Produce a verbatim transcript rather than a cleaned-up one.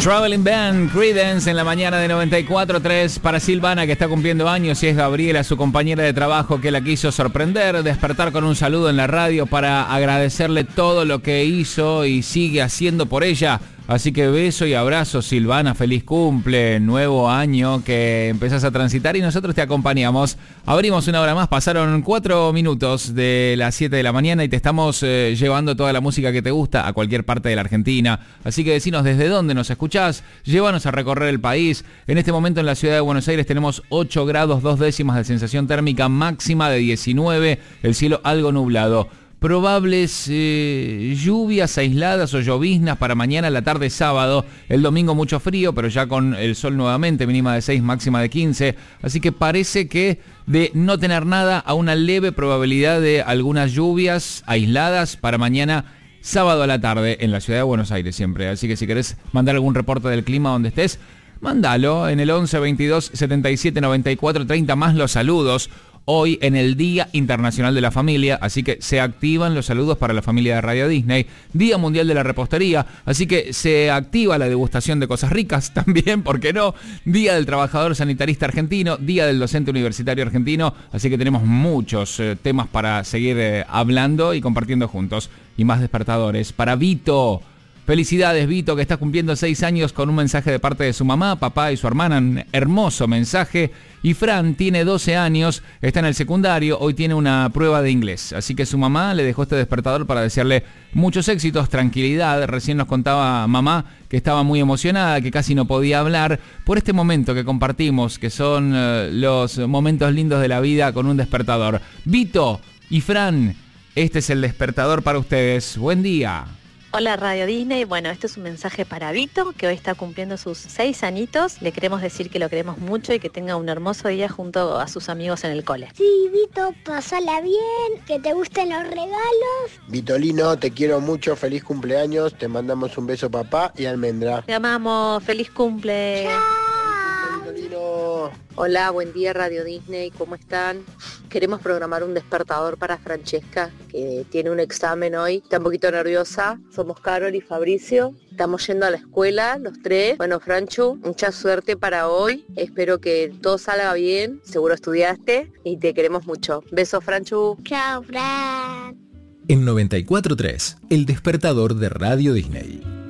Traveling Band, Creedence en la mañana de noventa y cuatro punto tres para Silvana, que está cumpliendo años, y es Gabriela, su compañera de trabajo, que la quiso sorprender, despertar con un saludo en la radio para agradecerle todo lo que hizo y sigue haciendo por ella. Así que beso y abrazo, Silvana, feliz cumple, nuevo año que empezás a transitar y nosotros te acompañamos. Abrimos una hora más, pasaron cuatro minutos de las siete de la mañana y te estamos eh, llevando toda la música que te gusta a cualquier parte de la Argentina. Así que decinos desde dónde nos escuchás, llévanos a recorrer el país. En este momento en la ciudad de Buenos Aires tenemos ocho grados dos décimas de sensación térmica, máxima de diecinueve, el cielo algo nublado. Probables eh, lluvias aisladas o lloviznas para mañana, la tarde sábado. El domingo mucho frío, pero ya con el sol nuevamente, mínima de seis, máxima de quince. Así que parece que de no tener nada a una leve probabilidad de algunas lluvias aisladas para mañana sábado a la tarde en la ciudad de Buenos Aires siempre. Así que si querés mandar algún reporte del clima donde estés, mándalo en el once, veintidós, setenta y siete, noventa y cuatro, treinta más los saludos. Hoy en el Día Internacional de la Familia, así que se activan los saludos para la familia de Radio Disney. Día Mundial de la Repostería, así que se activa la degustación de cosas ricas también, ¿por qué no? Día del Trabajador Sanitarista Argentino, Día del Docente Universitario Argentino, así que tenemos muchos eh, temas para seguir eh, hablando y compartiendo juntos. Y más despertadores para Vito. Felicidades, Vito, que está cumpliendo seis años, con un mensaje de parte de su mamá, papá y su hermana, un hermoso mensaje. Y Fran tiene doce años, está en el secundario, hoy tiene una prueba de inglés. Así que su mamá le dejó este despertador para desearle muchos éxitos, tranquilidad. Recién nos contaba mamá que estaba muy emocionada, que casi no podía hablar por este momento que compartimos, que son uh, los momentos lindos de la vida con un despertador. Vito y Fran, este es el despertador para ustedes. Buen día. Hola Radio Disney, bueno, este es un mensaje para Vito, que hoy está cumpliendo sus seis añitos. Le queremos decir que lo queremos mucho y que tenga un hermoso día junto a sus amigos en el cole. Sí, Vito, pasala bien, que te gusten los regalos. Vitolino, te quiero mucho, feliz cumpleaños, te mandamos un beso papá y almendra. Te amamos, feliz cumple. ¡Chao! Vitolino. Hola, buen día Radio Disney, ¿cómo están? Queremos programar un despertador para Francesca, que tiene un examen hoy, está un poquito nerviosa. Somos Carol y Fabricio, estamos yendo a la escuela, los tres. Bueno, Franchu, mucha suerte para hoy, espero que todo salga bien, seguro estudiaste y te queremos mucho. Besos, Franchu. Chao, Fran. En noventa y cuatro punto tres, el despertador de Radio Disney.